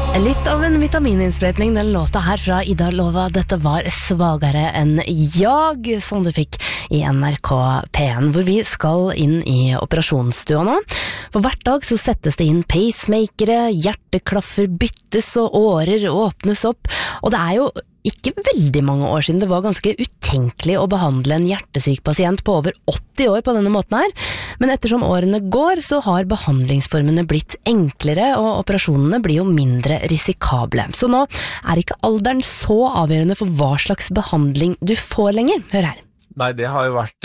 Litt av en vitamininnsprøytning, den låta her fra Ida Lova. Dette var Svagare enn jag, som du fikk i NRK P1, hvor vi skal inn i operasjonsstua nå. For hvert dag så settes det inn pacemakere, hjerteklaffer byttes og årer åpnes opp, og det er jo ikke veldig mange år siden det var ganske utenkelig å behandle en hjertesyk pasient på over 80 år på denne måten her, men ettersom årene går så har behandlingsformene blitt enklere og operasjonene blir jo mindre risikable. Så nå er ikke alderen så avgjørende for hva slags behandling du får lenger. Hør her. Nei, det har jo vært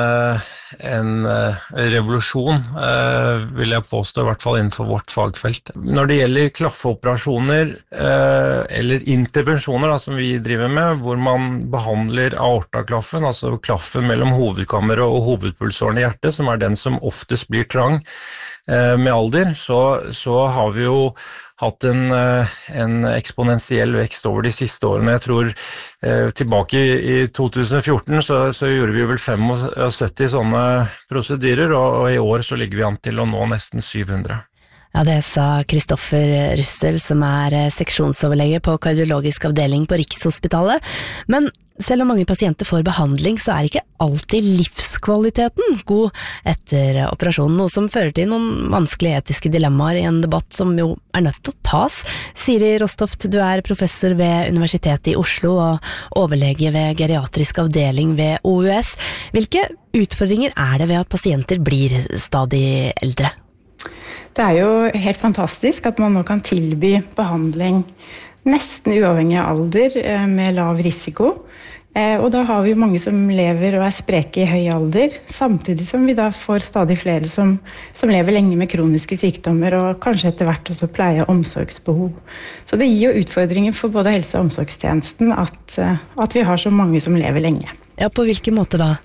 en revolusjon, vil jeg påstå, i hvert fall innenfor vårt fagfelt. Når det gjelder klaffeoperasjoner, eller intervensjoner da, som vi driver med, hvor man behandler aortaklaffen, altså klaffen mellom hovedkammeret og hovedpulsåren i hjertet, som er den som oftest blir trang med alder, så har vi jo hatt en eksponentiell vekst over de siste årene. Jeg tror tilbake i 2014 så gjorde vi vel 75 sånne prosedyrer, og i år så ligger vi an til å nå nesten 700. Ja, det sa Kristoffer Russell, som er seksjonsoverlege på kardiologisk avdeling på Rikshospitalet. Men selv om mange pasienter får behandling, så er ikke alltid livskvaliteten god etter operasjonen, noe som fører til noen vanskelige etiske dilemmaer i en debatt som jo er nødt til å tas. Siri Rostoft, du er professor ved Universitetet i Oslo og overlege ved geriatrisk avdeling ved OUS. Hvilke utfordringer er det ved at pasienter blir stadig eldre? Det er jo helt fantastisk at man nå kan tilby behandling nesten uavhengig av alder med lav risiko. Og da har vi jo mange som lever og er spreke i høy alder, samtidig som vi da får stadig flere som lever lenge med kroniske sykdommer og kanskje etter hvert også pleie- og omsorgsbehov. Så det gir jo utfordringer for både helse- og omsorgstjenesten at vi har så mange som lever lenge. Ja, på hvilken måte da?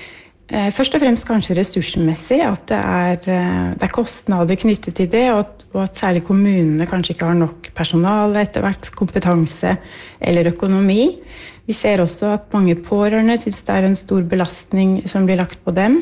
Først og fremst kanskje ressursmessig, at det er kostnader knyttet til det, og at særlig kommunene kanskje ikke har nok personale etter hvert, kompetanse eller økonomi. Vi ser også at mange pårørende synes det er en stor belastning som blir lagt på dem.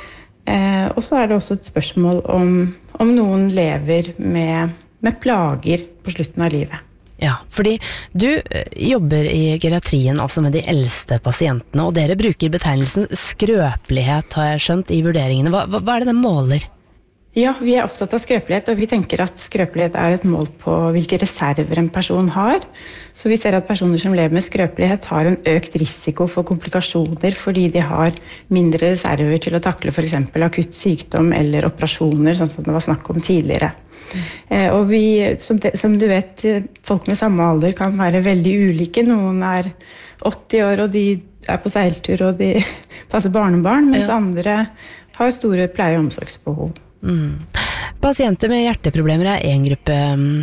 Og så er det også et spørsmål om noen lever med plager på slutten av livet. Ja, fordi du jobber i geriatrien, altså med de eldste pasientene, og dere bruker betegnelsen skrøpelighet, har jeg skjønt, i vurderingene. Hva er det den måler? Ja, vi er opptatt av skrøpelighet, og vi tenker at skrøpelighet er et mål på hvilke reserver en person har. Så vi ser at personer som lever med skrøpelighet har en økt risiko for komplikasjoner fordi de har mindre reserver til å takle for eksempel akutt sykdom eller operasjoner, sånn som det var snakk om tidligere. Og vi, som du vet, folk med samme alder kan være veldig ulike. Noen er 80 år og de er på seiltur og de passer barnebarn, mens andre har store pleie- og omsorgsbehov. Pasienter med hjerteproblemer er en gruppe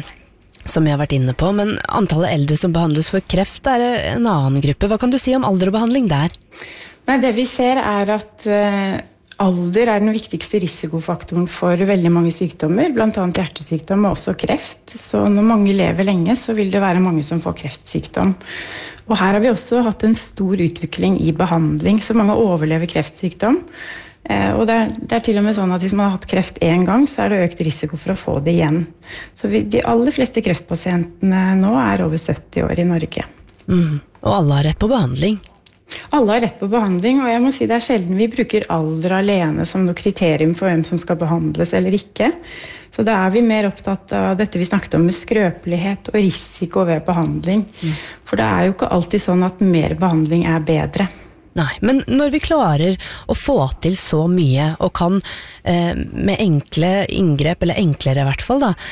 som jeg har vært inne på, men antallet eldre som behandles for kreft er en annen gruppe. Hva kan du si om alder og behandling der? Nei, det vi ser er at alder er den viktigste risikofaktoren for veldig mange sykdommer, blant annet hjertesykdom og også kreft. Så når mange lever lenge, så vil det være mange som får kreftsykdom. Og her har vi også hatt en stor utvikling i behandling, så mange overlever kreftsykdom. Og det er til og med sånn at hvis man har hatt kreft en gang, så er det økt risiko for å få det igjen. Så de aller fleste kreftpasientene nå er over 70 år i Norge. Og alle har rett på behandling? Alle har rett på behandling, og jeg må si det er sjelden vi bruker alder alene som noe kriterium for hvem som skal behandles eller ikke. Så da er vi mer opptatt av dette vi snakket om med skrøpelighet og risiko ved behandling. For det er jo ikke alltid sånn at mer behandling er bedre. Nei, men når vi klarer å få til så mye, og kan med enkle inngrep, eller enklere i hvert fall da,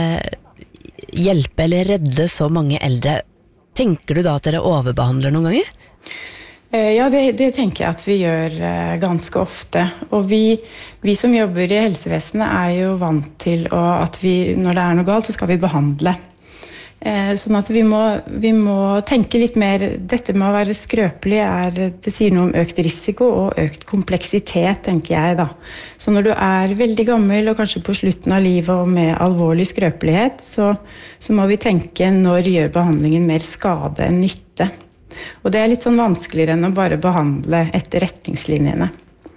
hjelpe eller redde så mange eldre, tenker du da at dere overbehandler noen ganger? Ja, det tenker jeg at vi gjør ganske ofte. Og vi som jobber i helsevesenet er jo vant til at når det er noe galt, så skal vi behandle. Sånn at vi må tenke litt mer. Dette med å være skrøpelig det sier noe om økt risiko og økt kompleksitet, tenker jeg da. Så når du er veldig gammel og kanskje på slutten av livet og med alvorlig skrøpelighet, så må vi tenke når gjør behandlingen mer skade enn nytte. Og det er litt sånn vanskeligere enn å bare behandle etter retningslinjene.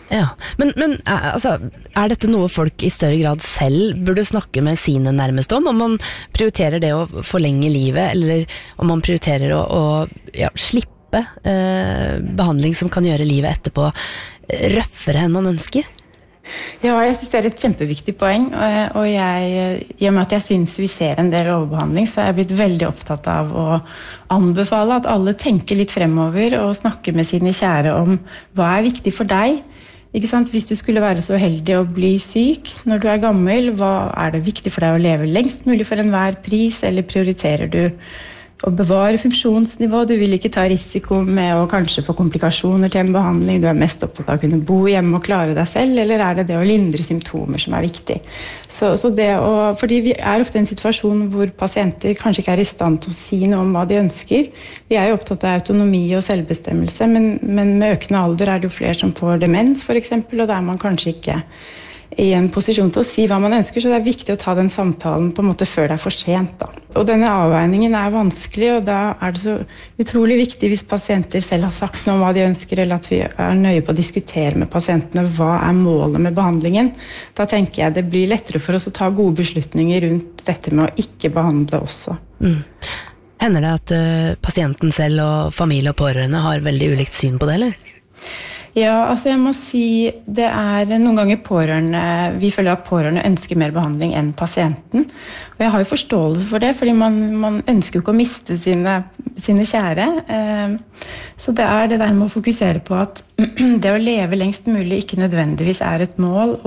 Ja, men altså, dette noe folk i større grad selv burde snakke med sine nærmeste om man prioriterer det å forlenge livet, eller om man prioriterer å slippe behandling som kan gjøre livet etterpå røffere enn man ønsker? Ja, jeg synes det et kjempeviktig poeng, og i og med at jeg synes vi ser en del overbehandling, så jeg blitt veldig opptatt av å anbefale at alle tenker litt fremover og snakker med sine kjære om hva viktig for deg. Ikke sant? Hvis du skulle være så heldig å bli syk når du gammel, hva det viktig for deg å leve lengst mulig for enhver pris, eller prioriterer du å bevare funksjonsnivå? Du vil ikke ta risiko med å kanskje få komplikasjoner til en behandling. Du mest opptatt av å kunne bo hjemme og klare deg selv, eller det å lindre symptomer som viktig? Så fordi vi ofte i en situasjon hvor pasienter kanskje ikke i stand til å si noe om hva de ønsker. Vi jo opptatt av autonomi og selvbestemmelse, men med økende alder det jo flere som får demens, for eksempel, og man kanskje ikke i en posisjon til å si hva man ønsker, så det viktig å ta den samtalen på en måte før det for sent. Da. Og denne avveiningen vanskelig, og da det så utrolig viktig hvis pasienter selv har sagt noe om hva de ønsker, eller at vi nøye på å diskutere med pasientene hva målet med behandlingen. Da tenker jeg det blir lettere for oss å ta gode beslutninger rundt dette med å ikke behandle også. Hender det at pasienten selv og familie og pårørende har veldig ulikt syn på det, eller? Ja, altså jeg må si det noen ganger pårørende, vi føler at pårørende ønsker mer behandling enn pasienten. Og jeg har jo forståelse for det, fordi man ønsker jo ikke å miste sine kjære. Så det det der med å fokusere på at det å leve lengst mulig ikke nødvendigvis et mål,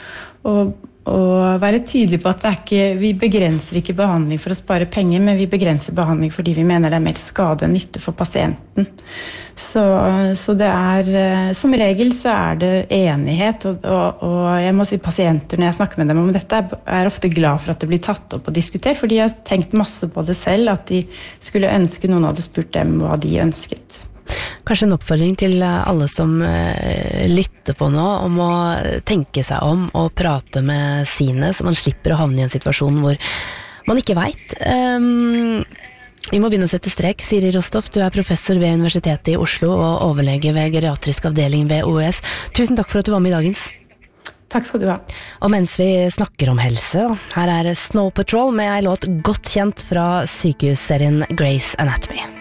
og være tydelig på at vi begrenser ikke behandling for å spare penger, men vi begrenser behandling fordi vi mener det mer skade enn nytte for pasienten. Så det som regel så det enighet, og jeg må si pasienter når jeg snakker med dem om dette, ofte glad for at det blir tatt opp og diskutert, fordi de har tenkt masse på det selv, at de skulle ønske noen hadde spurt dem hva de ønsket. Kanskje en oppfordring til alle som lytter på nå om å tenke seg om og prate med sine, så man slipper å havne i en situasjon hvor man ikke vet. Vi må begynne å sette strek. Siri Rostoft, du professor ved Universitetet i Oslo og overlege ved geriatrisk avdeling ved OUS. Tusen takk for at du var med i dagens. Takk skal du ha. Og mens vi snakker om helse, her Snow Patrol med en låt godt kjent fra sykehusserien Grey's Anatomy.